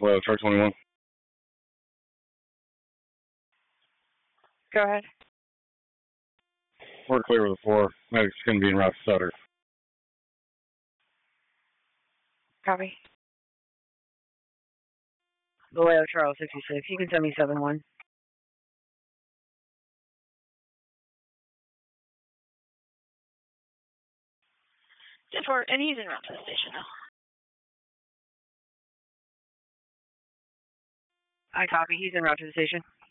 Well, truck 21. Go ahead. We're clear with the 4. It's going to be in route to Sutter. Copy. Vallejo Charles 66. You can send me 7-1. 10-4, and he's en route to the station now. I copy. He's en route to the station.